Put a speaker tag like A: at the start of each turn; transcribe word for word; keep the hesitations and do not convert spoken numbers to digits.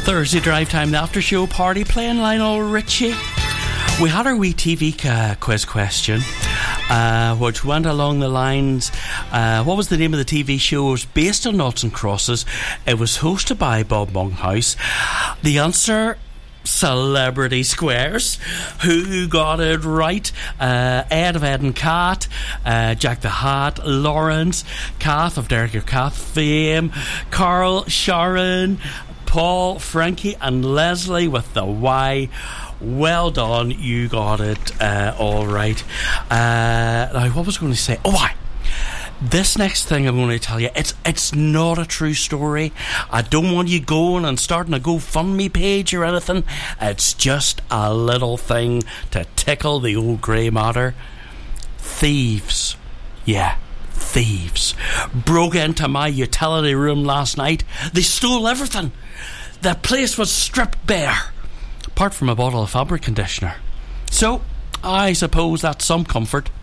A: Thursday drive time, the after show party, playing Lionel Richie. We had our wee T V uh, quiz question, uh, which went along the lines, uh, what was the name of the T V show? It was based on Noughts and Crosses. It was hosted by Bob Monkhouse. The answer: Celebrity Squares. Who got it right? Uh, Ed of Ed and Cat, uh, Jack the Hat, Lawrence, Kath of Derek Your Kath fame, Carl, Sharon, Paul, Frankie and Leslie with the Y. Well done, you got it uh, all right. Uh, now, what was I going to say? Oh, why? This next thing I'm going to tell you, it's it's not a true story. I don't want you going and starting a GoFundMe page or anything. It's just a little thing to tickle the old grey matter. Thieves, yeah, thieves, broke into my utility room last night. They stole everything. The place was stripped bare, apart from a bottle of fabric conditioner. So I suppose that's some comfort.